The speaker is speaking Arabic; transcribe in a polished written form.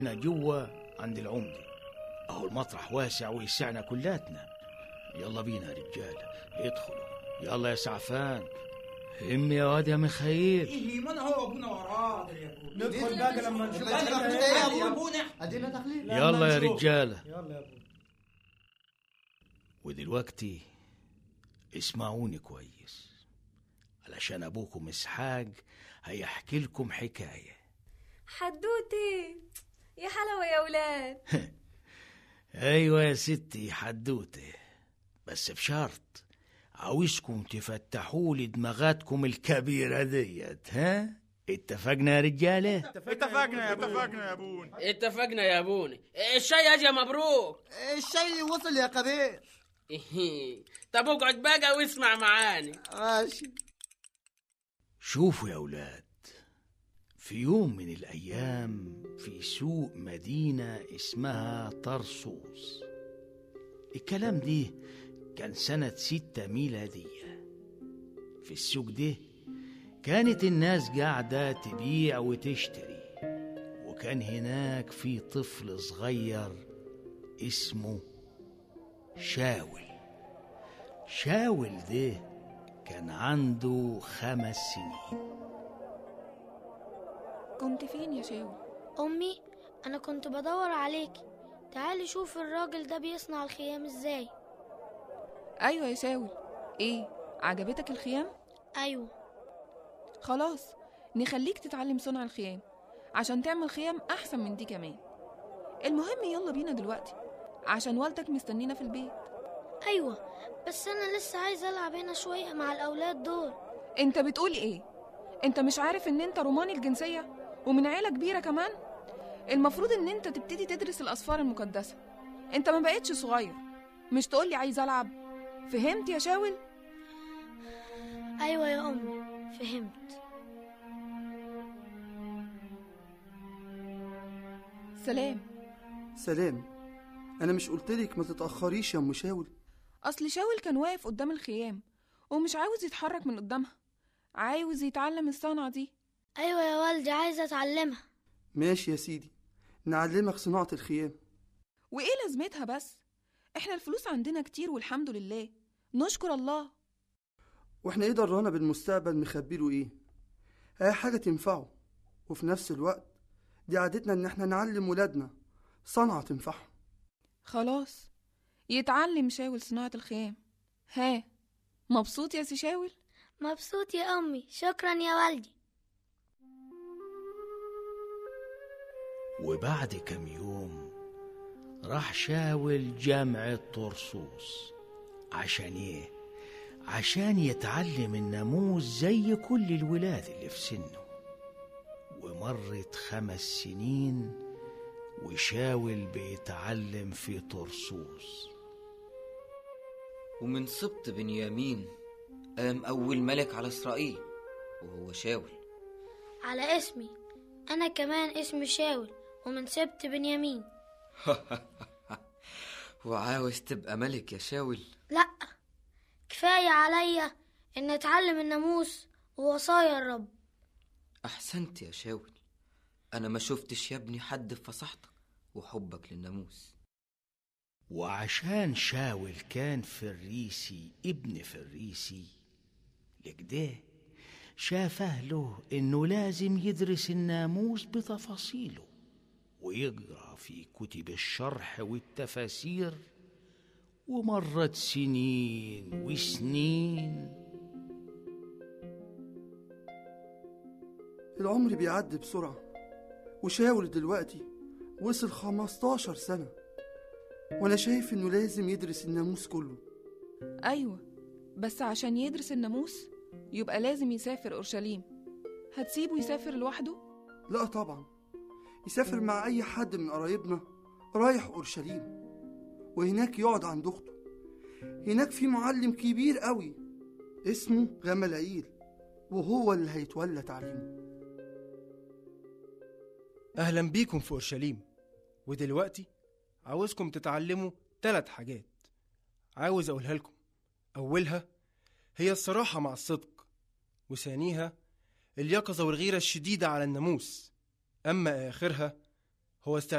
جوا عند العمدة، اهو المطرح واسع ويسعنا كلاتنا. يلا بينا يا رجال، ادخلوا. يلا يا سعفان، هم يا واد يا مخيل. ايه من هو ابونا وراه يا ابونا؟ ندخل بقى لما نشوف يا ابونا. ادينا تخليل. يلا يا رجاله، يلا يا ابونا. ودلوقتي اسمعوني كويس، علشان ابوكم اسحاق هيحكي لكم حكايه. حدوتي يا حلاوه يا ولاد. ايوه يا ستي حدوته، بس بشرط عاوزكم تفتحوا لي دماغاتكم الكبيره ديت. ها اتفقنا يا رجاله؟ اتفقنا يا ابونا. اتفقنا يا ابونا. الشاي اجي مبروك. الشاي وصل يا كبير. طب اقعد بقى واسمع معاني. ماشي. شوفوا يا اولاد، في يوم من الايام في سوق مدينه اسمها طرسوس. الكلام ده كان سنة 6 ميلادية. في السوق ده كانت الناس قاعدة تبيع وتشتري، وكان هناك في طفل صغير اسمه شاول. شاول ده كان عنده 5 سنين. كنت فين يا شاول؟ أمي، أنا كنت بدور عليكي. تعالي شوف الراجل ده بيصنع الخيام إزاي. أيوة يا شاول، إيه عجبتك الخيام؟ أيوة. خلاص نخليك تتعلم صنع الخيام عشان تعمل خيام أحسن من دي كمان. المهم يلا بينا دلوقتي عشان والدك مستنينا في البيت. أيوة، بس أنا لسه عايزة ألعب هنا شوية مع الأولاد دول. أنت بتقول إيه؟ أنت مش عارف إن أنت روماني الجنسية ومن عيلة كبيرة كمان؟ المفروض إن أنت تبتدي تدرس الأسفار المقدسة. أنت ما بقيتش صغير. مش تقولي عايز ألعب. فهمت يا شاول؟ أيوة يا أمي، فهمت. سلام. أنا مش قلتلك ما تتأخريش يا أم شاول؟ أصل شاول كان واقف قدام الخيام ومش عاوز يتحرك من قدامها، عاوز يتعلم الصنعة دي. أيوة يا والدي، عايزة أتعلمها. ماشي يا سيدي، نعلمك صناعة الخيام. وإيه لازمتها بس؟ إحنا الفلوس عندنا كتير والحمد لله، نشكر الله. وإحنا إيه درانا بالمستقبل مخبيله إيه؟ أي حاجة تنفعه، وفي نفس الوقت دي عادتنا إن إحنا نعلم ولادنا صنعة تنفعهم. خلاص يتعلم شاول صناعة الخيام. ها، مبسوط يا سي شاول؟ مبسوط يا أمي، شكرا يا والدي. وبعد كم يوم راح شاول جامعة طرسوس. عشان ايه؟ عشان يتعلم الناموس زي كل الولاد اللي في سنه. ومرت 5 سنين وشاول بيتعلم في طرسوس. ومن سبط بنيامين قام أول ملك على إسرائيل وهو شاول. على اسمي أنا كمان اسمي شاول، ومن سبط بنيامين. وعاوز تبقى ملك يا شاول؟ لأ، كفاية عليا إن أتعلم الناموس ووصايا الرب. أحسنت يا شاول. أنا ما شفتش يا ابني حد في فصاحتك وحبك للناموس. وعشان شاول كان فريسي ابن فريسي، لكده شاف أهله إنه لازم يدرس الناموس بتفاصيله ويقرأ في كتب الشرح والتفاسير. ومرت سنين وسنين. العمر بيعدي بسرعة، وشاول دلوقتي وصل 15 سنة، وأنا شايف إنه لازم يدرس الناموس كله. أيوة، بس عشان يدرس الناموس يبقى لازم يسافر أورشليم. هتسيبه يسافر لوحده؟ لا طبعا، يسافر مع أي حد من قرايبنا رايح أورشليم، وهناك يقعد عند أخته. هناك في معلم كبير قوي اسمه غملائيل، وهو اللي هيتولى تعليمه. أهلا بيكم في أورشليم. ودلوقتي عاوزكم تتعلموا 3 حاجات عاوز أقولها لكم. أولها هي الصراحة مع الصدق، وثانيها اليقظة والغيرة الشديدة على الناموس. أما آخرها هو